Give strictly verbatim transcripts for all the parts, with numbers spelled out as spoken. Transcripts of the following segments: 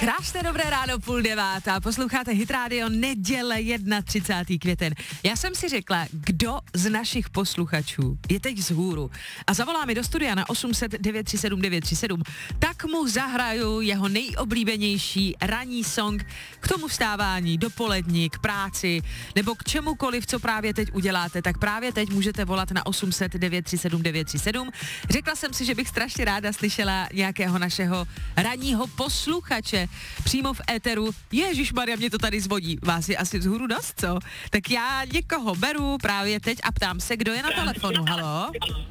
Krásné dobré ráno, půl devátá, posloucháte Hit Radio, neděle třicátého prvního květen. Já jsem si řekla, kdo z našich posluchačů je teď vzhůru a zavolá mi do studia na osm set devět tři sedm devět tři sedm, tak mu zahraju jeho nejoblíbenější ranní song k tomu vstávání, dopolední, k práci, nebo k čemukoliv, co právě teď uděláte, tak právě teď můžete volat na osm set devět tři sedm devět tři sedm. Řekla jsem si, že bych strašně ráda slyšela nějakého našeho ranního posluchače přímo v éteru. Ježišmarja, mě to tady zvodí. Vás je asi vzhůru dost, co? Tak já někoho beru právě teď a ptám se, kdo je na telefonu. Haló?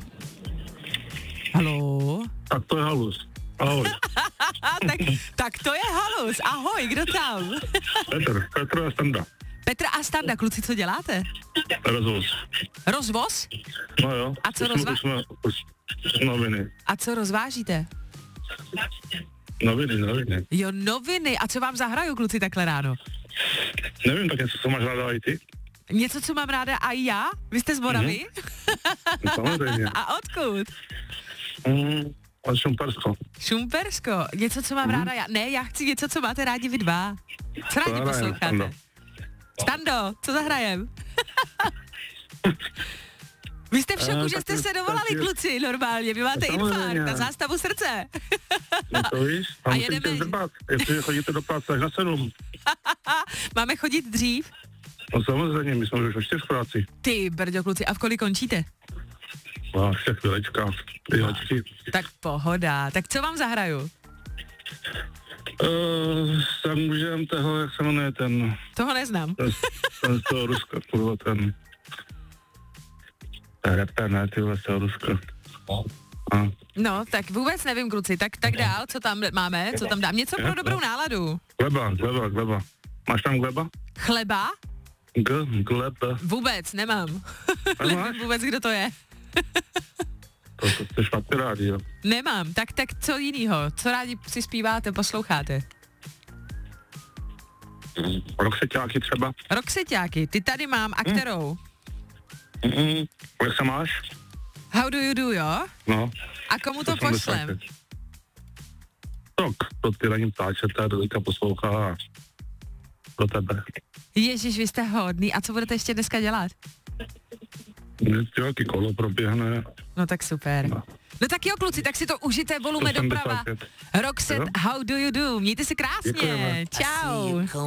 Haló? Tak to je halus. Ahoj. tak, tak to je halus. Ahoj, kdo tam? Petr, Petr a Standa. Petr a Standa, kluci, co děláte? Rozvoz. Rozvoz? No jo. A co rozvá... Noviny. A co rozvážíte? Noviny, noviny. Jo, noviny. A co vám zahraju, kluci, takhle ráno? Nevím, tak něco, co máš ráda i ty? Něco, co mám ráda a já? Vy jste z Moravy? Mm-hmm. Samozřejmě. A odkud? Mm, od Šumpersko. Šumpersko. Něco, co mám mm. ráda já. Ne, já chci něco, co máte rádi vy dva. Co rádi Zahrajem, posloucháte? Stando. Stando, co zahrajem? Vy jste v šoku, uh, že jste se dovolali, je... kluci, normálně. Vy máte infarkt na zástavu srdce. No to víš, a, a jedeme... Zrbat, jestli chodíte do práce až na sedm. Máme chodit dřív? No samozřejmě, my jsme už o čtyř v práci. Ty, brďo, kluci, a v kolik končíte? No, ještě chvílečka, chvílečky. Tak pohoda. Tak co vám zahraju? Uh, jsem můžem toho, jak se jmenuje ten... Toho neznám. Ten, ten z toho Ruska, kurva, ten... Reper, ne, tyhle z toho Ruska. A. No, tak vůbec nevím, kluci, tak, tak dál, co tam máme, co tam dám, něco pro dobrou náladu. Gleba, gleba, gleba. Máš tam gleba? Chleba? G, gleba. Vůbec, nemám. Nemáš? Vůbec, kdo to je. To, to jsi špatně rádi, jo. Nemám, tak, tak co jinýho, co rádi si zpíváte, posloucháte? Roxeťáky třeba. Roxeťáky, ty tady mám, a kterou? Mm, jak se máš? How do you do, jo? No. A komu to pošlem? Tak, to ty na ním táčete, Dolika poslouchá a pro tebe. Ježiš, vy jste hodný. A co budete ještě dneska dělat? Nějaký kolo proběhne. No tak super. No. No tak jo, kluci, tak si to užijte, volume doprava. Roxette, how do you do? Mějte si krásně. Děkujeme. Čau.